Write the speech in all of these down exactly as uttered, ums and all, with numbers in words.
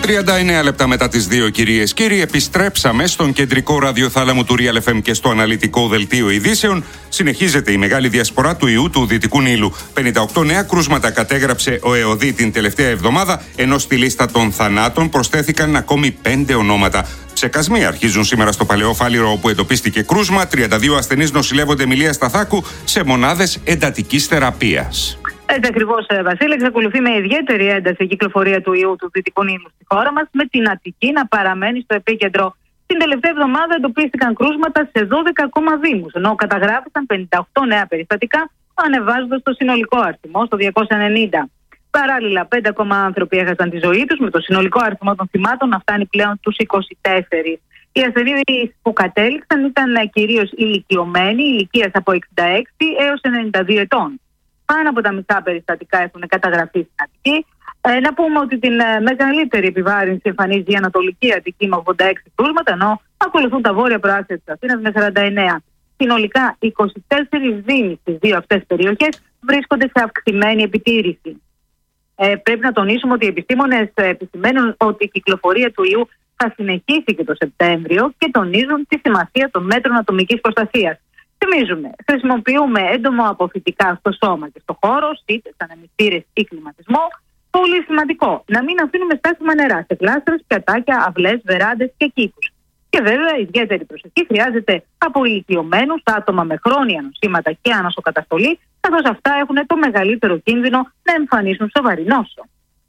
τριάντα εννέα λεπτά μετά τις δύο, κυρίες και κύριοι, επιστρέψαμε στον κεντρικό ραδιοθάλαμο του Real εφ εμ και στο αναλυτικό δελτίο ειδήσεων. Συνεχίζεται η μεγάλη διασπορά του ιού του Δυτικού Νείλου. πενήντα οκτώ νέα κρούσματα κατέγραψε ο ΕΟΔΗ την τελευταία εβδομάδα, ενώ στη λίστα των θανάτων προσθέθηκαν ακόμη πέντε ονόματα. Ψεκασμοί αρχίζουν σήμερα στο Παλαιό Φάληρο, όπου εντοπίστηκε κρούσμα. τριάντα δύο ασθενείς νοσηλεύονται Μιλία Σταθάκου σε μονάδες εντατικής θεραπείας. Έτσι ακριβώς, Βασίλη, εξακολουθεί με ιδιαίτερη ένταση η κυκλοφορία του ιού του Δυτικού Νείλου στη χώρα μας, με την Αττική να παραμένει στο επίκεντρο. Την τελευταία εβδομάδα εντοπίστηκαν κρούσματα σε δώδεκα ακόμα δήμους, ενώ καταγράφησαν πενήντα οκτώ νέα περιστατικά, ανεβάζοντας το συνολικό αριθμό στο διακόσια ενενήντα. Παράλληλα, πέντε ακόμα άνθρωποι έχασαν τη ζωή τους, με το συνολικό αριθμό των θυμάτων να φτάνει πλέον τους είκοσι τέσσερα. Οι ασθενείς που κατέληξαν ήταν κυρίως ηλικιωμένοι, ηλικίας από εξήντα έξι έως ενενήντα δύο ετών. Πάνω από τα μισά περιστατικά έχουν καταγραφεί στην Αττική. Ε, να πούμε ότι την ε, μεγαλύτερη επιβάρυνση εμφανίζει η Ανατολική Αττική με ογδόντα έξι κρούσματα, ενώ ακολουθούν τα βόρεια προάστια της Αθήνας με σαράντα εννέα. Συνολικά, είκοσι τέσσερις δήμοι στις δύο αυτές περιοχές βρίσκονται σε αυξημένη επιτήρηση. Ε, πρέπει να τονίσουμε ότι οι επιστήμονες επισημαίνουν ότι η κυκλοφορία του ιού θα συνεχίσει και το Σεπτέμβριο και τονίζουν τη σημασία των μέτρων ατομικής προστασίας. Θυμίζουμε, χρησιμοποιούμε έντομο αποφυτικά στο σώμα και στο χώρο, είτε σαν ανεμιστήρες ή κλιματισμό. Πολύ σημαντικό, να μην αφήνουμε στάσιμα νερά σε κλάστρες, πιατάκια, αυλές, βεράντες και κήπους. Και βέβαια, ιδιαίτερη προσοχή χρειάζεται από ηλικιωμένους, άτομα με χρόνια νοσήματα και ανασοκαταστολή, καθώς αυτά έχουν το μεγαλύτερο κίνδυνο να εμφανίσουν σοβαρή νόσο.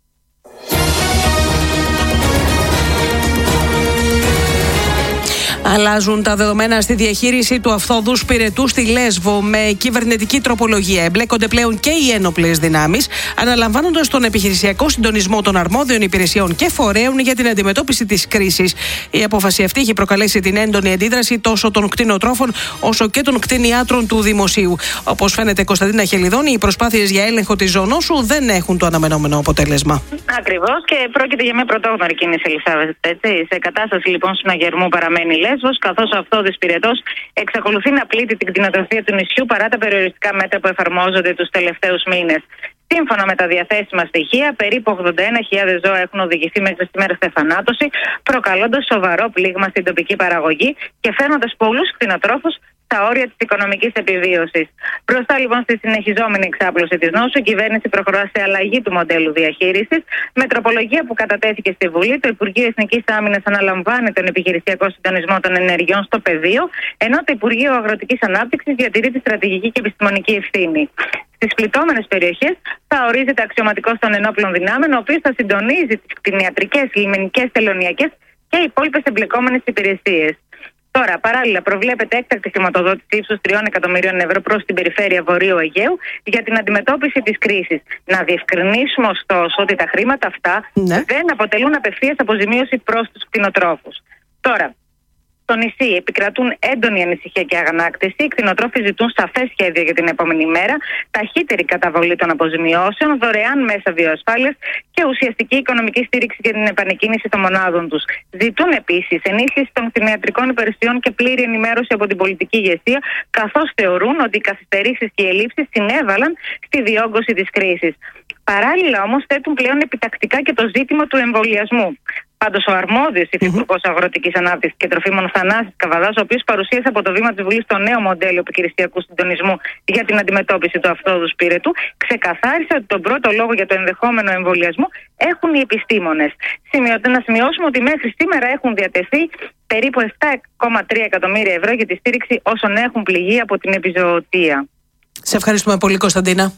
Αλλάζουν τα δεδομένα στη διαχείριση του αυθόδου πυρετού στη Λέσβο με κυβερνητική τροπολογία. Εμπλέκονται πλέον και οι ένοπλες δυνάμεις, αναλαμβάνοντας τον επιχειρησιακό συντονισμό των αρμόδιων υπηρεσιών και φορέων για την αντιμετώπιση της κρίσης. Η απόφαση αυτή έχει προκαλέσει την έντονη αντίδραση τόσο των κτηνοτρόφων όσο και των κτηνιάτρων του δημοσίου. Όπως φαίνεται, Κωνσταντίνα Χελιδόνη, οι προσπάθειες για έλεγχο της ζωνόσου δεν έχουν το αναμενόμενο αποτέλεσμα. Ακριβώς, και πρόκειται για μια πρωτόγνωρη κίνηση, Ελισάβετ. Σε κατάσταση λοιπόν συναγερμού παραμένει η Λέσβος, καθώς ο αυθόδης πυρετός εξακολουθεί να πλήττει την κτηνοτροφία του νησιού παρά τα περιοριστικά μέτρα που εφαρμόζονται τους τελευταίους μήνες. Σύμφωνα με τα διαθέσιμα στοιχεία, περίπου ογδόντα ένα χιλιάδες ζώα έχουν οδηγηθεί μέχρι σήμερα σε θανάτωση, προκαλώντας σοβαρό πλήγμα στην τοπική παραγωγή και φέρνοντας πολλούς κτηνοτρόφους στα όρια της οικονομικής επιβίωσης. Μπροστά λοιπόν στη συνεχιζόμενη εξάπλωση της νόσου, η κυβέρνηση προχωρά σε αλλαγή του μοντέλου διαχείρισης. Με τροπολογία που κατατέθηκε στη Βουλή, το Υπουργείο Εθνικής Άμυνας αναλαμβάνει τον επιχειρησιακό συντονισμό των ενεργειών στο πεδίο, ενώ το Υπουργείο Αγροτικής Ανάπτυξης διατηρεί τη στρατηγική και επιστημονική ευθύνη. Στις πληττόμενες περιοχές θα ορίζεται αξιωματικός των ενόπλων δυνάμεων, ο οποίος θα συντονίζει τις κτηνιατρικές, λιμενικές, τελωνειακές και οι υπόλοιπες εμπλεκόμενες υπηρεσίες. Τώρα, παράλληλα, προβλέπεται έκτακτη χρηματοδότηση ύψους τριών εκατομμυρίων ευρώ προς την περιφέρεια Βορείου Αιγαίου για την αντιμετώπιση της κρίσης. Να διευκρινίσουμε ωστόσο ότι τα χρήματα αυτά ναι. δεν αποτελούν απευθείας αποζημίωση προς τους κτηνοτρόφους. Τώρα, στο νησί επικρατούν έντονη ανησυχία και αγανάκτηση. Οι κτηνοτρόφοι ζητούν σαφές σχέδιο για την επόμενη μέρα, ταχύτερη καταβολή των αποζημιώσεων, δωρεάν μέσα βιοασφάλειας και ουσιαστική οικονομική στήριξη για την επανεκκίνηση των μονάδων τους. Ζητούν επίσης ενίσχυση των κτηνιατρικών υπηρεσιών και πλήρη ενημέρωση από την πολιτική ηγεσία, καθώς θεωρούν ότι οι καθυστερήσεις και οι ελλείψεις συνέβαλαν στη διόγκωση της κρίσης. Παράλληλα όμως θέτουν πλέον επιτακτικά και το ζήτημα του εμβολιασμού. Πάντως, ο αρμόδιος υφυπουργός mm-hmm. Αγροτικής Ανάπτυξης και Τροφίμων Θανάσης Καβαδάς, ο οποίος παρουσίασε από το βήμα της Βουλής το νέο μοντέλο επιχειρησιακού συντονισμού για την αντιμετώπιση του αυθόδους πυρετού, ξεκαθάρισε ότι τον πρώτο λόγο για το ενδεχόμενο εμβολιασμό έχουν οι επιστήμονες. Να σημειώσουμε ότι μέχρι σήμερα έχουν διατεθεί περίπου επτά κόμμα τρία εκατομμύρια ευρώ για τη στήριξη όσων έχουν πληγεί από την επιζωοτεία. Σε ευχαριστούμε πολύ, Κωνσταντίνα.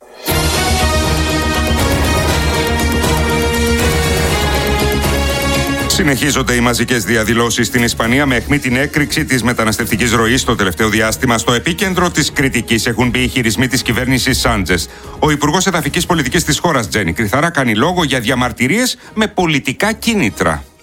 Συνεχίζονται οι μαζικές διαδηλώσεις στην Ισπανία με αιχμή την έκρηξη της μεταναστευτικής ροής το τελευταίο διάστημα. Στο επίκεντρο της κριτικής έχουν μπει οι χειρισμοί της κυβέρνησης Σάντζες. Ο Υπουργός Εδαφικής Πολιτικής της χώρας, Τζένι Κρυθαρά, κάνει λόγο για διαμαρτυρίες με πολιτικά κίνητρα.